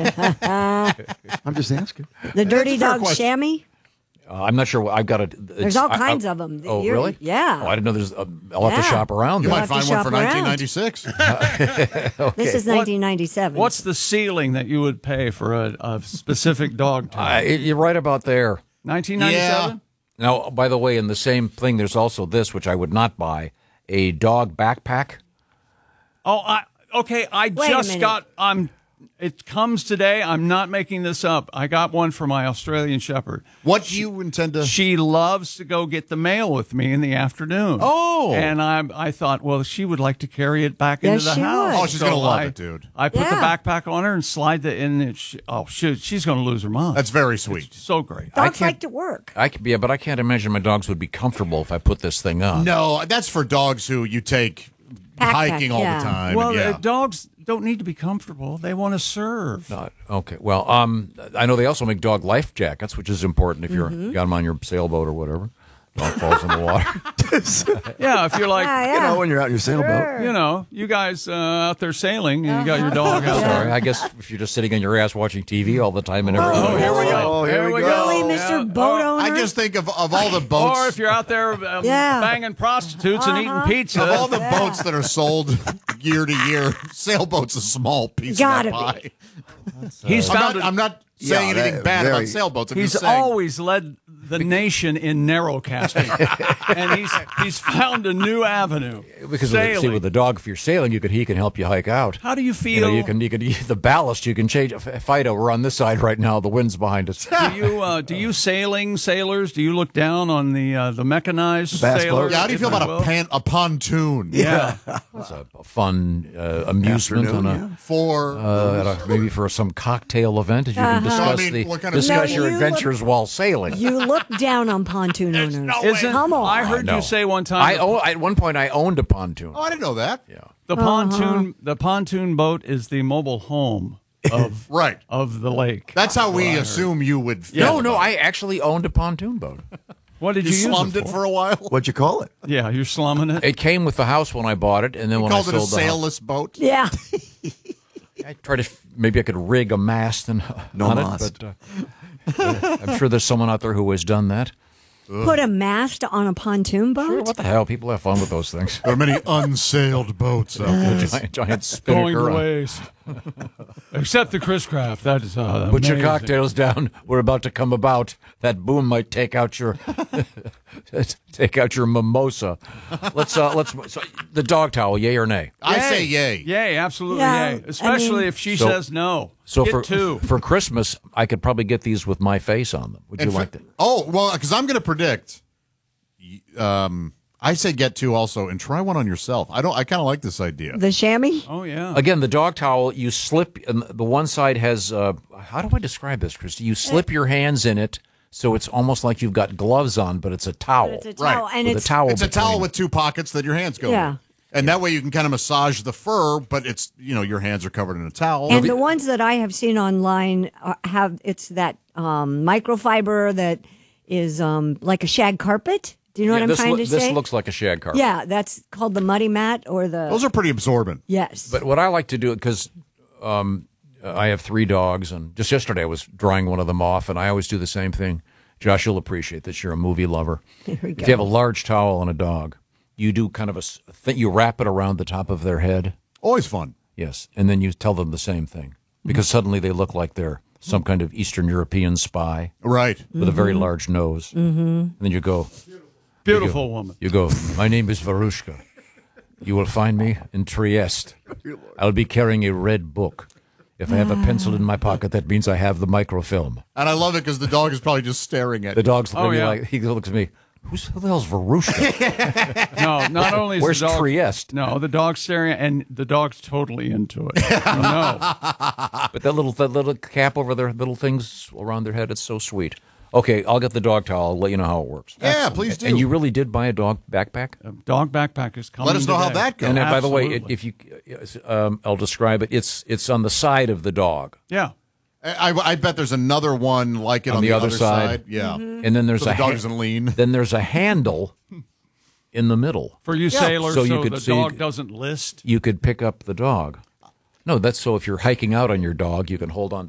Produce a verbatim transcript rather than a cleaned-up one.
I'm just asking. The dirty That's a fair dog question. chamois? Uh, I'm not sure. What, I've got a. There's all kinds of them. Oh, You're- really? Yeah. Oh, I didn't know there's. A, I'll have Yeah. to shop around. You then. might have to find one shop for around. nineteen ninety-six. This is nineteen ninety-seven. What's the ceiling that you would pay for a, a specific dog toy? Uh, you're right about there. nineteen ninety-seven? Now, by the way, in the same thing, there's also this, which I would not buy: a dog backpack. Oh, I, okay. I Wait a just minute. got. I'm. It comes today. I'm not making this up. I got one for my Australian Shepherd. What do you intend to? She loves to go get the mail with me in the afternoon. Oh. and I I thought, well, she would like to carry it back Yes, into the she house. would. Oh, she's gonna love I- it, dude. I put the Yeah. backpack on her and slide the in. And she, oh, she, she's going to lose her mind. That's very sweet. so great. I Dogs can't- like to work. I could, yeah, but I can't imagine my dogs would be comfortable if I put this thing on. No, that's for dogs who you take Backpack, hiking all yeah. the time. Well, and yeah. uh, dogs don't need to be comfortable. They want to serve. Not, okay. Well, um, I know they also make dog life jackets, which is important if you're Mm-hmm. you got them on your sailboat or whatever. Dog falls in the water. Yeah, if you're like, Yeah, You yeah. know, when you're out in your sailboat. you know, you guys uh, out there sailing and you got your dog out there. Sorry, I guess if you're just sitting on your ass watching T V all the time and everything. Oh, here we go. Oh, here we Really, Yeah. Mister Boat Owner? I just think of, of all the boats. Or if you're out there um, Yeah. banging prostitutes and eating pizza. of all the boats that are sold year to year, sailboat's a small piece Gotta of that be. pie. he's I'm found not, a- I'm not saying Yeah, anything that- bad very- about sailboats. I'm He's just saying. always led the nation in narrowcasting, and he's he's found a new avenue. Because with the, see, Sailing. with the dog, if you're sailing, you could he can help you hike out. How do you You feel? know, you can you can the ballast. You can change. Fido, we're on this side right now. The wind's behind us. do you uh, do you sailing sailors? Do you look down on the uh, the mechanized bass sailors? boats. Yeah, how do you if feel about will? a, pan, a pontoon? Yeah. It's a, a fun uh, amusement Afternoon, on a, yeah. For uh, at a, maybe for some cocktail event. As you can discuss I mean, the what kind of- discuss No, your you adventures while sailing. You look down on pontoon owners. Isn't, Come on. I heard No. you say one time I own, at one point I owned a pontoon. oh, I didn't know that. Yeah. the pontoon the pontoon boat is the mobile home of Right. of the lake. That's how we assume you would feel. No, no, about I actually owned a pontoon boat. What did it. you, You use slummed it for? for a while. What'd you call it? Yeah, you're slumming it. It came with the house when I bought it, and then when I Called it a sold the house, sailless boat. Yeah. I tried to f- maybe I could rig a mast and No on mast. it, but uh, I'm sure there's someone out there who has done that. Put a mast on a pontoon boat? What the hell? People have fun with those things. There are many unsailed boats out there. giant, giant Going spinnaker. to waste. Except the Chris Craft. That is uh, Put your amazing. cocktails down. We're about to come about. That boom might take out your take out your mimosa. Let's uh, let's so, the dog towel. Yay or nay? I Yay. say yay. Yay, absolutely Yeah, yay. Especially I mean- if she So- says no. So Get for two. for Christmas, I could probably get these with my face on them. Would you And like for- that? Oh, well, because I'm going to predict. Um, I say get two also, and try one on yourself. I don't. I kind of like this idea. The chamois? Oh, yeah. Again, the dog towel, you slip, and the one side has, uh, how do I describe this, Christy? You slip your hands in it, so it's almost like you've got gloves on, but it's a towel. It's a Right. towel. And with it's a towel It's a between. towel with two pockets that your hands go Yeah. in. And that way you can kind of massage the fur, but it's, you know, your hands are covered in a towel. And the ones that I have seen online are, have it's that um, microfiber that is um, like a shag carpet. Do you know Yeah, what I'm this trying loo- to this say? looks like a shag carpet. Yeah, that's called the muddy mat or the. Those are pretty absorbent. yes. But what I like to do, because um, I have three dogs, and just yesterday I was drying one of them off, and I always do the same thing. Josh, you'll appreciate this. You're a movie lover. There we If go. you have a large towel on a dog, you do kind of a s- thing, you wrap it around the top of their head. Always fun. Yes, and then you tell them the same thing, because suddenly they look like they're some kind of Eastern European spy Right. with a very large nose. Mm-hmm. And then you go, Beautiful woman. you go, my name is Varushka. You will find me in Trieste. I'll be carrying a red book. If I have a pencil in my pocket, that means I have the microfilm. And I love it because the dog is probably just staring at The you. dog's looking Oh, at me yeah. like, he looks at me, Who's, who the hell's Varushka? No, not only is Where's the dog, Trieste? No, the dog's staring, and the dog's totally into it. No, But that little that little cap over their little things around their head, it's so sweet. Okay, I'll get the dog towel. I'll let you know how it works. Yeah, please do. And you really did buy a dog backpack? dog backpack is coming. Let us know how today. that goes. And uh, by the way, it, Absolutely. if you, um, I'll describe it. It's it's on the side of the dog, yeah. I, I bet there's another one like it on, the, other, side. Yeah. And then there's So a the dog ha- doesn't lean. Then there's a handle in the middle. For you sailors, So so, you could- the so you dog could- doesn't list. You could pick up the dog. No, that's so if you're hiking out on your dog, you can hold on to